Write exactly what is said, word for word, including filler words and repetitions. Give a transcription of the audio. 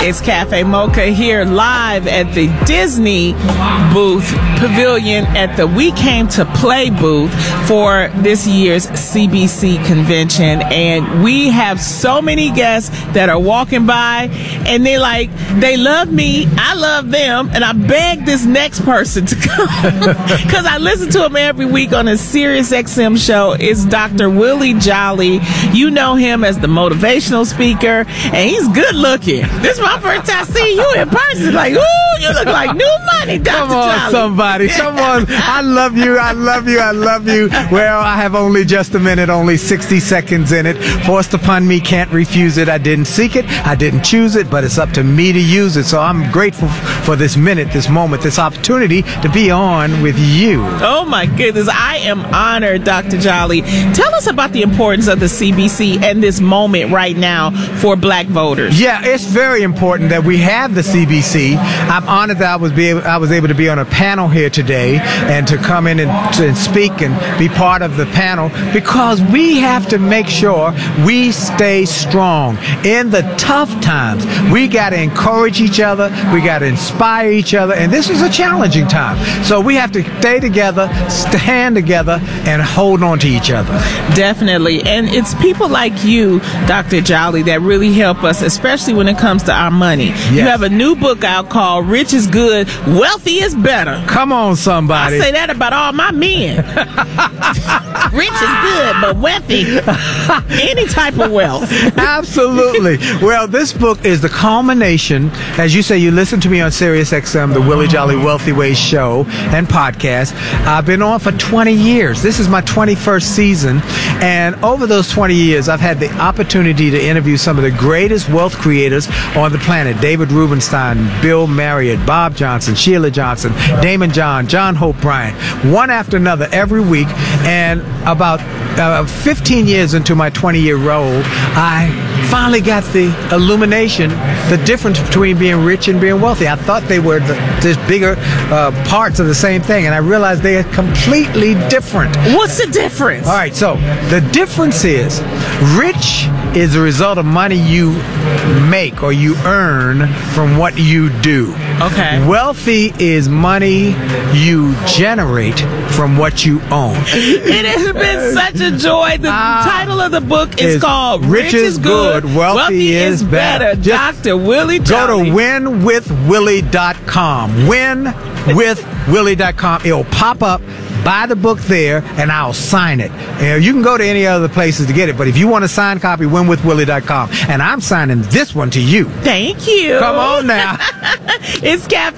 It's Cafe Mocha here live at the Disney booth pavilion at the We Came to Play booth for this year's C B C convention. And we have so many guests that are walking by and they like, they love me, I love them, and I beg this next person to come because I listen to him every week on a Sirius X M show. It's Doctor Willie Jolly. You know him as the motivational speaker, and he's good looking. This is my first time seeing you in person. Like, ooh, you look like new money, Doctor Come on, Jolly. somebody. Come on. I love you. I love you. I love you. Well, I have only just a minute, only sixty seconds in it. Forced upon me, can't refuse it. I didn't seek it. I didn't choose it, but it's up to me to use it. So I'm grateful for this minute, this moment, this opportunity to be on with you. Oh, my goodness. I am honored, Doctor Jolly. Tell us about the importance of the C B C and this moment right now for black voters. Yeah, it's very important that we have the C B C. I'm honored that I was, be able, I was able to be on a panel here today and to come in and, to, and speak and be part of the panel because we have to make sure we stay strong. In the tough times, we got to encourage each other. We got to inspire each other. And this is a challenging time. So we have to stay together, stand together, and hold on to each other. Definitely. And it's people like you, Doctor Jolly, that really help us, especially when it comes to our money. Yes. You have a new book out called Rich is Good, Wealthy is Better. Come on, somebody. I say that about all my men. Rich is good, but wealthy, any type of wealth. Absolutely. Well, this book is the culmination. As you say, you listen to me on Sirius X M, the Willie Jolly Wealthy Ways show and podcast. I've been on for twenty years. This is my twenty-first season. And over those twenty years, I've had the opportunity to interview some of the greatest wealth creators on the planet. David Rubenstein, Bill Marriott, Bob Johnson, Sheila Johnson, Damon John, John Hope Bryant, one after another every week. And about uh, fifteen years into my twenty-year role, I finally got the illumination, the difference between being rich and being wealthy. I thought they were the, just bigger uh, parts of the same thing, and I realized they are completely different. What's the difference? All right, so the difference is rich is the result of money you make or you earn from what you do. Okay. Wealthy is money you generate from what you own. It has been such a joy. The uh, title of the book is, is called Rich is Good, Wealthy, Wealthy is Better. better. Doctor Willie Jolly. Go to win with willie dot com. win with willie dot com. It'll pop up. Buy the book there, and I'll sign it. And you can go to any other places to get it, but if you want a signed copy, win with willie dot com. And I'm signing this one to you. Thank you. Come on now. It's Cafe